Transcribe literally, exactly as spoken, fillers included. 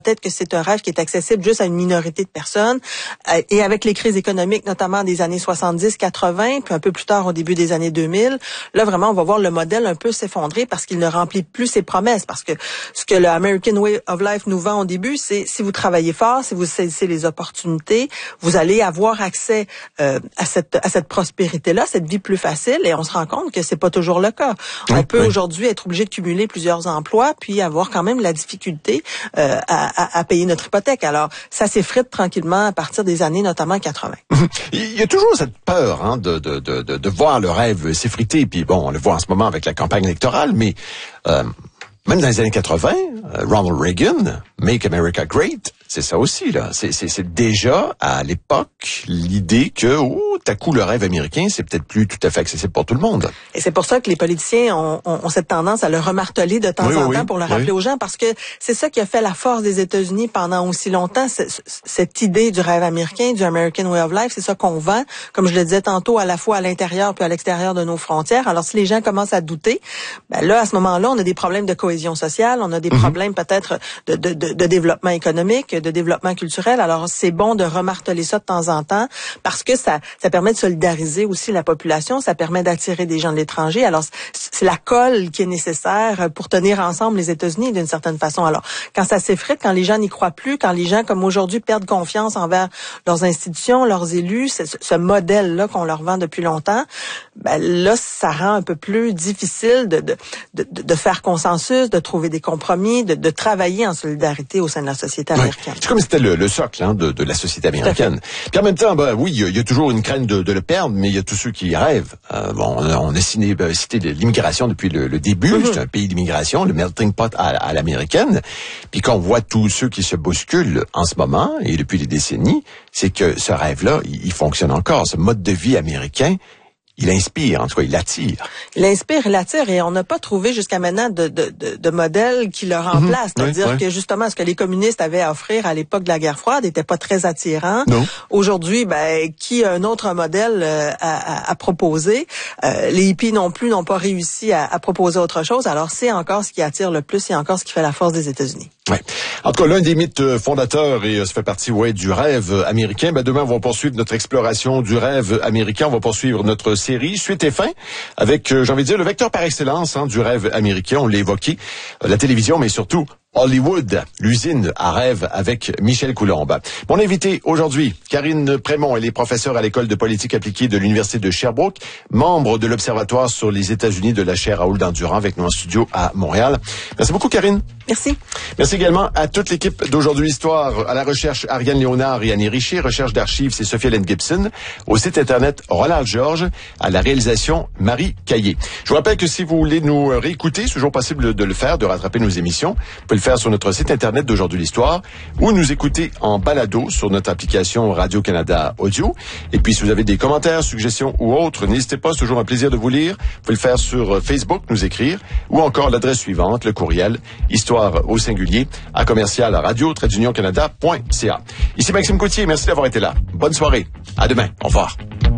peut-être que c'est un rêve qui est accessible juste à une minorité de personnes. Euh, et avec les crises économiques, notamment des années soixante-dix quatre-vingt, puis un peu plus tard au début des années deux mille, là vraiment on va voir le modèle un peu s'effondrer parce qu'il ne remplit plus ses promesses. Parce que ce que le American Way of Life nous vend au début, c'est si vous travaillez fort, si vous saisissez les opportunités, vous allez avoir accès euh, à cette à cette prospérité-là, cette vie plus facile. Et on se rend compte que c'est pas toujours le cas. Oui, on peut oui. aujourd'hui être obligé de cumuler plusieurs emplois, puis avoir quand même la difficulté euh, à À, à payer notre hypothèque. Alors, ça s'effrite tranquillement à partir des années notamment quatre-vingt. Il y a toujours cette peur hein, de, de, de, de voir le rêve s'effriter. Puis bon, on le voit en ce moment avec la campagne électorale, mais euh, même dans les années quatre-vingt, euh, Ronald Reagan, Make America Great, c'est ça aussi là. C'est, c'est, c'est déjà à l'époque l'idée que oh, tout à coup le rêve américain, c'est peut-être plus tout à fait accessible pour tout le monde. Et c'est pour ça que les politiciens ont, ont, ont cette tendance à le remarteler de temps oui, en oui, temps pour le oui. rappeler aux gens, parce que c'est ça qui a fait la force des États-Unis pendant aussi longtemps. C'est, cette idée du rêve américain, du American Way of Life, c'est ça qu'on vend, comme je le disais tantôt, à la fois à l'intérieur puis à l'extérieur de nos frontières. Alors si les gens commencent à douter, ben là à ce moment-là, on a des problèmes de cohésion sociale, on a des mm-hmm. problèmes peut-être de, de, de, de développement économique, de développement culturel. Alors, c'est bon de remarteler ça de temps en temps parce que ça, ça permet de solidariser aussi la population, ça permet d'attirer des gens de l'étranger. Alors, c'est la colle qui est nécessaire pour tenir ensemble les États-Unis d'une certaine façon. Alors, quand ça s'effrite, quand les gens n'y croient plus, quand les gens, comme aujourd'hui, perdent confiance envers leurs institutions, leurs élus, ce, ce modèle-là qu'on leur vend depuis longtemps, ben là, ça rend un peu plus difficile de, de, de, de faire consensus, de trouver des compromis, de, de travailler en solidarité au sein de la société américaine. Oui. C'est comme si c'était le, le socle hein, de, de la société américaine. Puis en même temps, ben, oui, il y, y a toujours une crainte de, de le perdre, mais il y a tous ceux qui y rêvent. Euh, bon, on a, on a ciné, ben, cité l'immigration depuis le, le début. Mm-hmm. C'est un pays d'immigration, le melting pot à, à l'américaine. Puis quand on voit tous ceux qui se bousculent en ce moment et depuis des décennies, c'est que ce rêve-là, il, il fonctionne encore. Ce mode de vie américain, il inspire, en tout cas, il attire. Il inspire, il attire, et on n'a pas trouvé jusqu'à maintenant de, de, de, de modèle qui le remplace. Mmh, C'est-à-dire oui, oui. que justement, ce que les communistes avaient à offrir à l'époque de la guerre froide n'était pas très attirant. Non. Aujourd'hui, ben, qui a un autre modèle euh, à, à, à proposer? Euh, les hippies non plus n'ont pas réussi à, à proposer autre chose. Alors, c'est encore ce qui attire le plus, c'est encore ce qui fait la force des États-Unis. Ouais. En tout cas, l'un des mythes fondateurs, et ça fait partie ouais, du rêve américain, ben demain, on va poursuivre notre exploration du rêve américain. On va poursuivre notre série Suite et fin avec, euh, j'ai envie de dire, le vecteur par excellence hein, du rêve américain. On l'a évoqué, euh, la télévision, mais surtout Hollywood, l'usine à rêve avec Michel Coulombe. Mon invité aujourd'hui, Karine Prémont, elle est professeure à l'école de politique appliquée de l'Université de Sherbrooke, membre de l'Observatoire sur les États-Unis de la chaire Raoul Dandurand, avec nous en studio à Montréal. Merci beaucoup, Karine. Merci. Merci également à toute l'équipe d'Aujourd'hui Histoire, à la recherche Ariane Léonard et Annie Richer, recherche d'archives, c'est Sophie-Hélène Gibson, au site internet Ronald Georges, à la réalisation Marie Caillé. Je vous rappelle que si vous voulez nous réécouter, c'est toujours possible de le faire, de rattraper nos émissions. Vous pouvez le faire sur notre site internet d'Aujourd'hui l'Histoire ou nous écouter en balado sur notre application Radio-Canada Audio. Et puis, si vous avez des commentaires, suggestions ou autres, n'hésitez pas, c'est toujours un plaisir de vous lire. Vous pouvez le faire sur Facebook, nous écrire, ou encore l'adresse suivante, le courriel, histoire au singulier, à commercial radio tiret union canada point c a. Ici Maxime Coutier, merci d'avoir été là. Bonne soirée. À demain. Au revoir.